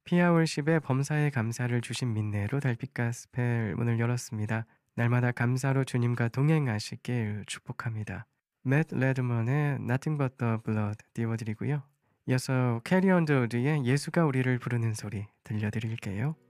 피아올십의 범사에 감사를 주신 민네로 달빛 가스펠 문을 열었습니다. 날마다 감사로 주님과 동행하시길 축복합니다. 맷 레드먼의 Nothing But The Blood 띄워드리고요. 이어서 캐리 언더우드의 예수가 우리를 부르는 소리 들려드릴게요.